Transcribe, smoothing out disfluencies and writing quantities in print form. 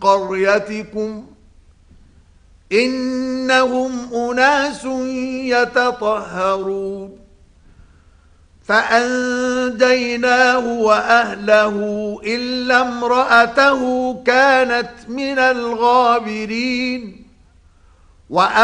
قريتكم إنهم أناس يتطهرون فأنجيناه وأهله إلا امرأته كانت من الغابرين